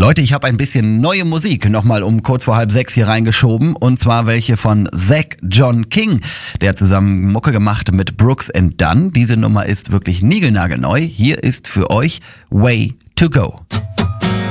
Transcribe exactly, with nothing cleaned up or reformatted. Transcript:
Leute, ich habe ein bisschen neue Musik nochmal um kurz vor halb sechs hier reingeschoben. Und zwar welche von Zach John King. Der hat zusammen Mucke gemacht mit Brooks and Dunn. Diese Nummer ist wirklich niegelnagelneu. Hier ist für euch Way to Go.